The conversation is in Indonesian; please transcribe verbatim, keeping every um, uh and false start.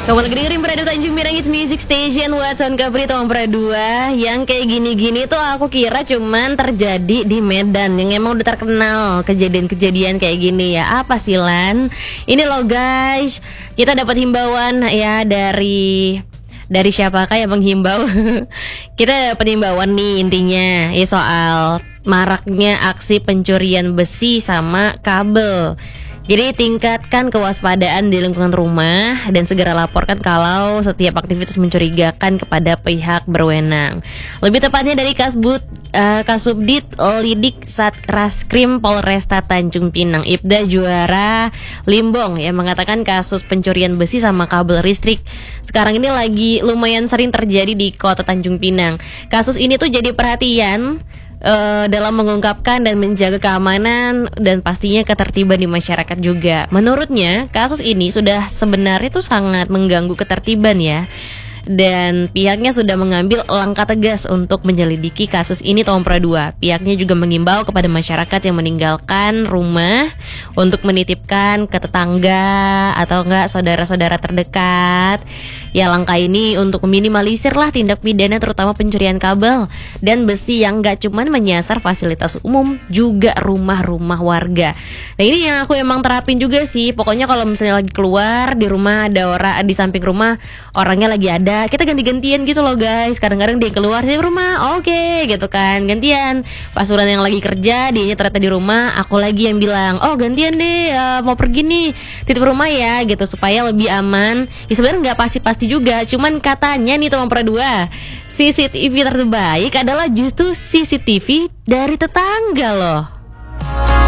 Kamu lagi dengerin Radio Tanjung Pinang It's Music Station What's on Capri Tompra dua. Yang kayak gini-gini tuh aku kira cuman terjadi di Medan, yang emang udah terkenal kejadian-kejadian kayak gini ya. Apa sih Lan? Ini loh guys, kita dapat himbauan ya dari dari siapakah yang menghimbau? Kita dapat himbauan nih intinya ya soal maraknya aksi pencurian besi sama kabel. Jadi tingkatkan kewaspadaan di lingkungan rumah dan segera laporkan kalau setiap aktivitas mencurigakan kepada pihak berwenang. Lebih tepatnya dari Kasbud uh, Kasubdit Lidik Satreskrim Polresta Tanjung Pinang, Ibda Juara Limbong yang mengatakan kasus pencurian besi sama kabel listrik sekarang ini lagi lumayan sering terjadi di Kota Tanjung Pinang. Kasus ini tuh jadi perhatian Uh, dalam mengungkapkan dan menjaga keamanan dan pastinya ketertiban di masyarakat juga. Menurutnya kasus ini sudah sebenarnya tuh sangat mengganggu ketertiban ya, dan pihaknya sudah mengambil langkah tegas untuk menyelidiki kasus ini Tompra dua. Pihaknya juga mengimbau kepada masyarakat yang meninggalkan rumah untuk menitipkan ke tetangga atau enggak saudara-saudara terdekat. Ya, langkah ini untuk meminimalisir lah tindak pidana terutama pencurian kabel dan besi yang gak cuman menyasar fasilitas umum, juga rumah-rumah warga. Nah ini yang aku emang terapin juga sih. Pokoknya kalau misalnya lagi keluar di rumah ada orang di samping rumah, orangnya lagi ada, kita ganti-gantian gitu loh guys. Kadang-kadang dia keluar dari rumah, oke okay, gitu kan, gantian. Pas orang yang lagi kerja, dianya ternyata di rumah, aku lagi yang bilang, oh gantian deh, uh, mau pergi nih, titip rumah ya gitu, supaya lebih aman. Ya sebenarnya nggak pasti-pasti juga, cuman katanya nih Tompra dua, C C T V terbaik adalah justru C C T V dari tetangga loh.